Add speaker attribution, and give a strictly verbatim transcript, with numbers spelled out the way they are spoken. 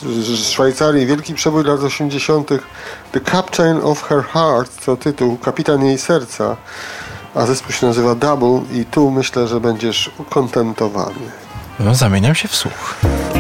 Speaker 1: z Szwajcarii, wielki przebój lat osiemdziesiątych. The Captain of Her Heart to tytuł, kapitan jej serca, a zespół się nazywa Double i tu myślę, że będziesz ukontentowany.
Speaker 2: No, zamieniam się w słuch.